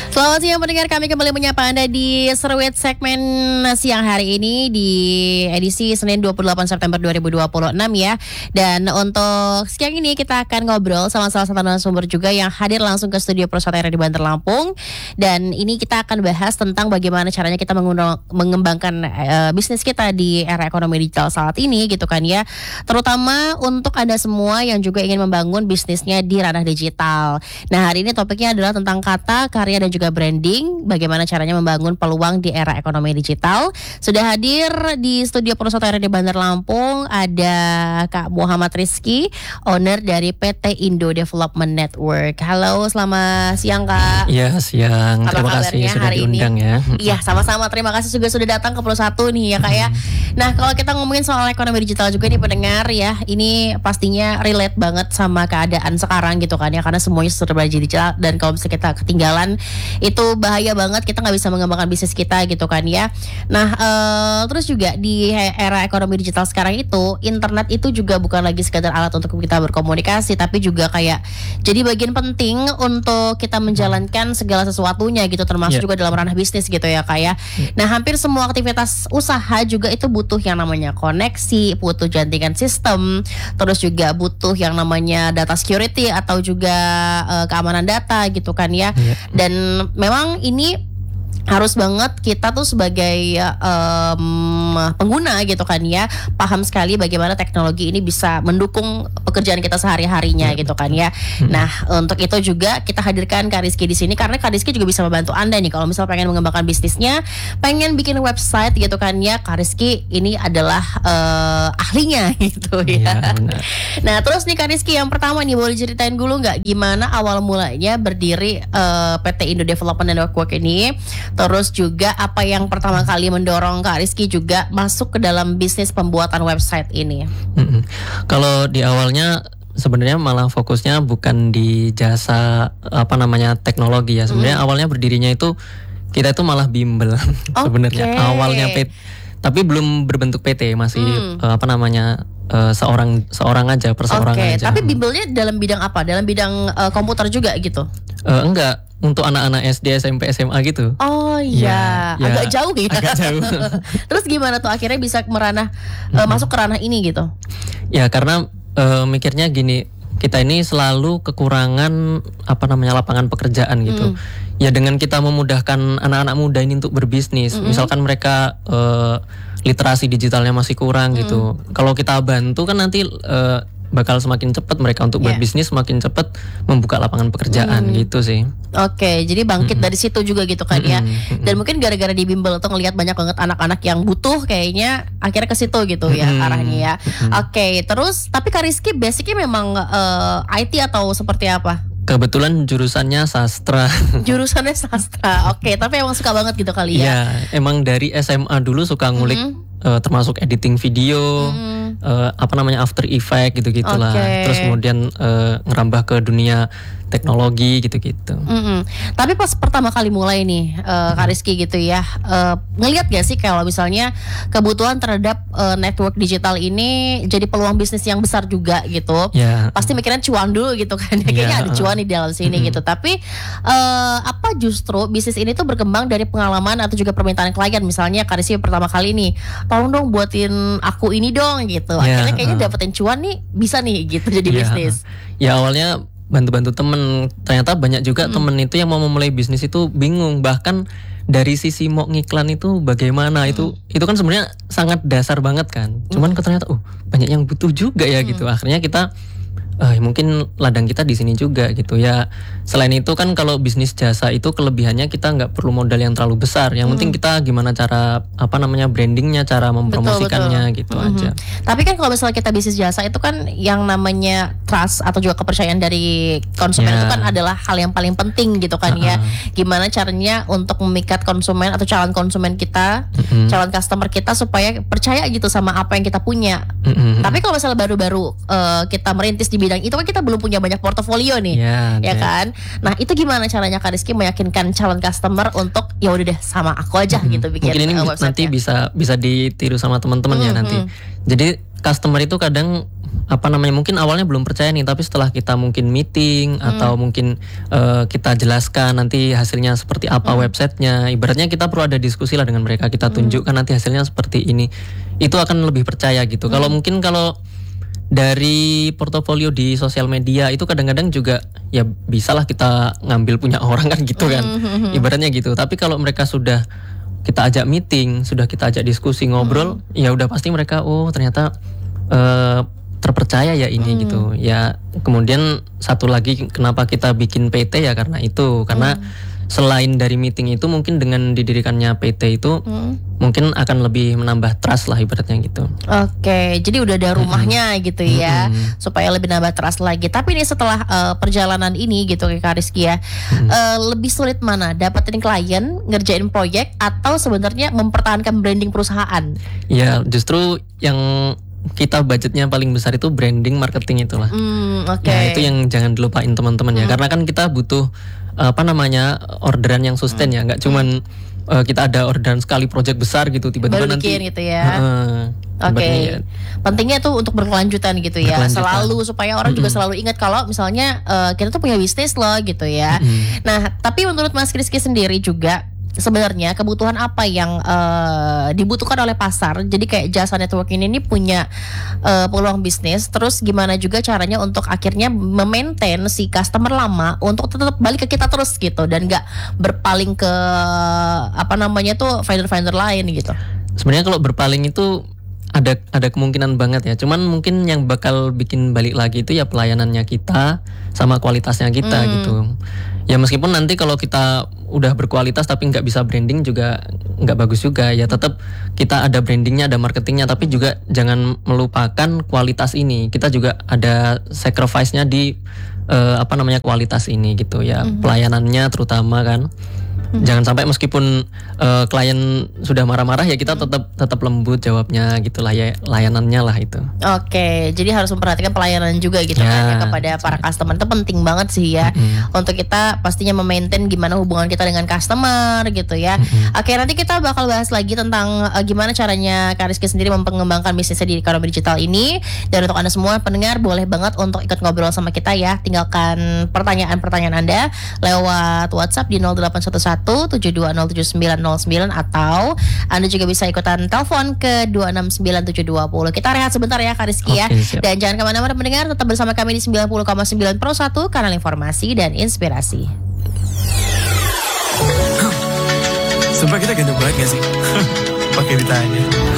Selamat siang pendengar, kami kembali menyapa Anda di Seruit segmen siang hari ini di edisi Senin 28 September 2026 ya. Dan untuk siang ini kita akan ngobrol sama salah satu narasumber juga yang hadir langsung ke studio Persatuan di Banter Lampung. Dan ini kita akan bahas tentang bagaimana caranya kita mengembangkan bisnis kita di era ekonomi digital saat ini gitu kan ya. Terutama untuk Anda semua yang juga ingin membangun bisnisnya di ranah digital. Nah, hari ini topiknya adalah tentang kata, karya dan juga branding, bagaimana caranya membangun peluang di era ekonomi digital. Sudah hadir di studio Persatuan di Banter Lampung ada Kak Muhammad Rizky, owner dari PT Indo Development Network. Halo, selamat siang Kak. Iya, siang. Terima kasih sudah diundang ya. Iya, sama-sama. Terima kasih juga sudah datang ke Pro 1 nih ya Kak ya. Nah, kalau kita ngomongin soal ekonomi digital juga nih pendengar ya, ini pastinya relate banget sama keadaan sekarang gitu kan ya, karena semuanya serba digital dan kalau misalnya kita ketinggalan itu bahaya banget, kita nggak bisa mengembangkan bisnis kita gitu kan ya. Nah, terus juga di era ekonomi digital sekarang itu, internet itu juga bukan lagi sekadar alat untuk kita berkomunikasi, tapi juga kayak jadi bagian penting untuk kita menjalankan segala sesuatunya gitu, termasuk juga dalam ranah bisnis gitu ya Kak ya. Nah, hampir semua aktivitas usaha juga itu butuh yang namanya koneksi, butuh jaringan sistem, terus juga butuh yang namanya data security atau juga keamanan data gitu kan ya. Dan memang ini harus banget kita tuh sebagai pengguna gitu kan ya, paham sekali bagaimana teknologi ini bisa mendukung pekerjaan kita sehari-harinya gitu kan ya. Nah, untuk itu juga kita hadirkan Kak Rizky di sini karena Kak Rizky juga bisa membantu Anda nih kalau misal pengen mengembangkan bisnisnya, pengen bikin website gitu kan ya. Kak Rizky ini adalah ahlinya gitu ya. Nah, terus nih Kak Rizky, yang pertama nih boleh ceritain dulu nggak gimana awal mulanya berdiri PT Indo Development Network ini? Terus juga apa yang pertama kali mendorong Kak Rizky juga masuk ke dalam bisnis pembuatan website ini? Kalau di awalnya sebenarnya malah fokusnya bukan di jasa teknologi ya. Sebenarnya awalnya berdirinya itu kita itu malah bimbel sebenarnya. Awalnya tapi belum berbentuk PT, masih seorang aja, perseorangan aja. Tapi bimbelnya dalam bidang apa? Dalam bidang komputer juga gitu? Enggak, untuk anak-anak SD, SMP, SMA gitu. Oh iya, agak jauh ya. Agak jauh. Terus gimana tuh akhirnya bisa meranah masuk ke ranah ini gitu? Ya karena mikirnya gini, kita ini selalu kekurangan lapangan pekerjaan gitu. Ya dengan kita memudahkan anak-anak muda ini untuk berbisnis, misalkan mereka literasi digitalnya masih kurang gitu. Kalau kita bantu kan nanti bakal semakin cepat mereka untuk berbisnis, semakin cepat membuka lapangan pekerjaan gitu sih. Oke, jadi bangkit dari situ juga gitu kan ya. Dan mungkin gara-gara di bimbel tuh ngelihat banyak banget anak-anak yang butuh, kayaknya akhirnya ke situ gitu ya arahnya ya. Oke, terus tapi Kak Rizky basicnya memang IT atau seperti apa? Kebetulan jurusannya sastra. Jurusannya sastra. Oke, tapi emang suka banget gitu kali ya. Iya, emang dari SMA dulu suka ngulik termasuk editing video, After Effect gitu-gitulah. Terus kemudian ngerambah ke dunia teknologi gitu-gitu. Tapi pas pertama kali mulai nih Kak Rizky gitu ya, ngelihat gak sih kalau misalnya kebutuhan terhadap network digital ini jadi peluang bisnis yang besar juga gitu? Pasti mikirnya cuan dulu gitu kan, kayaknya ada cuan di dalam sini gitu. Tapi apa justru bisnis ini tuh berkembang dari pengalaman atau juga permintaan klien? Misalnya Kak Rizky pertama kali nih, tolong dong buatin aku ini dong gitu. Akhirnya kayaknya dapetin cuan nih, bisa nih gitu jadi bisnis. Ya awalnya bantu-bantu temen, ternyata banyak juga temen itu yang mau memulai bisnis itu bingung, bahkan dari sisi mau ngiklan itu bagaimana, itu kan sebenarnya sangat dasar banget kan, cuman ternyata banyak yang butuh juga ya gitu. Akhirnya kita mungkin ladang kita di sini juga gitu ya. Selain itu kan kalau bisnis jasa itu kelebihannya kita nggak perlu modal yang terlalu besar. Yang penting kita gimana cara brandingnya, cara mempromosikannya gitu aja. Tapi kan kalau misalnya kita bisnis jasa itu kan yang namanya trust atau juga kepercayaan dari konsumen itu kan adalah hal yang paling penting gitu kan ya. Gimana caranya untuk memikat konsumen atau calon konsumen kita, calon customer kita supaya percaya gitu sama apa yang kita punya. Tapi kalau misalnya baru-baru kita merintis di bidang itu kan kita belum punya banyak portofolio nih, ya kan? Nah, itu gimana caranya Kak Rizky meyakinkan calon customer untuk ya udah deh sama aku aja gitu bikin mungkin ini nanti bisa ditiru sama teman-teman ya nanti. Jadi customer itu kadang mungkin awalnya belum percaya nih, tapi setelah kita mungkin meeting atau mungkin kita jelaskan nanti hasilnya seperti apa websitenya, ibaratnya kita perlu ada diskusi lah dengan mereka, kita tunjukkan nanti hasilnya seperti ini, itu akan lebih percaya gitu. Kalau dari portofolio di sosial media itu kadang-kadang juga ya bisalah kita ngambil punya orang kan gitu kan, ibaratnya gitu. Tapi kalau mereka sudah kita ajak meeting, sudah kita ajak diskusi ngobrol, ya udah pasti mereka ternyata terpercaya ya ini gitu. Ya kemudian satu lagi kenapa kita bikin PT ya karena itu, karena selain dari meeting itu mungkin dengan didirikannya PT itu mungkin akan lebih menambah trust lah ibaratnya gitu. Oke, jadi udah ada rumahnya gitu ya, supaya lebih nambah trust lagi. Tapi nih setelah perjalanan ini gitu Kak Rizky ya, lebih sulit mana? Dapetin klien, ngerjain proyek, atau sebenarnya mempertahankan branding perusahaan? Ya justru yang kita budgetnya paling besar itu branding marketing itulah. Ya itu yang jangan dilupain teman-teman ya, karena kan kita butuh orderan yang sustain ya, nggak cuman kita ada orderan sekali project besar gitu tiba-tiba baru nanti bikin gitu ya. Oke. Pentingnya tuh untuk berkelanjutan gitu ya, selalu supaya orang juga selalu ingat kalau misalnya kita tuh punya bisnis loh gitu ya. Nah, tapi menurut Mas Rizky sendiri juga sebenarnya kebutuhan apa yang dibutuhkan oleh pasar? Jadi kayak jasa networking ini punya peluang bisnis, terus gimana juga caranya untuk akhirnya memaintain si customer lama untuk tetap balik ke kita terus gitu, dan nggak berpaling ke vendor-vendor lain gitu. Sebenarnya kalau berpaling itu ada kemungkinan banget ya. Cuman mungkin yang bakal bikin balik lagi itu ya pelayanannya kita sama kualitasnya kita gitu. Ya meskipun nanti kalau kita udah berkualitas tapi nggak bisa branding juga nggak bagus juga ya. Tetap kita ada brandingnya, ada marketingnya, tapi juga jangan melupakan kualitas ini. Kita juga ada sacrifice-nya di kualitas ini gitu ya. Pelayanannya terutama kan. Jangan sampai meskipun klien sudah marah-marah ya kita tetap lembut jawabnya gitulah ya, layanannya lah itu. Oke, jadi harus memperhatikan pelayanan juga gitu kan ya kepada para customer, itu penting banget sih ya untuk kita pastinya memaintain gimana hubungan kita dengan customer gitu ya. Oke, nanti kita bakal bahas lagi tentang gimana caranya Kak Rizky sendiri mengembangkan bisnisnya di ekonomi digital ini. Dan untuk Anda semua pendengar boleh banget untuk ikut ngobrol sama kita ya. Tinggalkan pertanyaan-pertanyaan Anda lewat WhatsApp di 0811 72079099, atau Anda juga bisa ikutan telepon ke 269720. Kita rehat sebentar ya Kak Rizky ya. Siap. Dan jangan kemana-mana pendengar, tetap bersama kami di 90,9 Pro 1, kanal informasi dan inspirasi. Sumpah kita ganteng banget gak sih? Pakai ditanya.